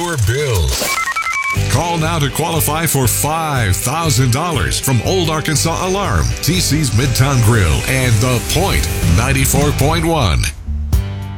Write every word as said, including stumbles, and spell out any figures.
your bills. Call now to qualify for five thousand dollars from Old Arkansas Alarm, T C's Midtown Grill, and The Point ninety-four point one.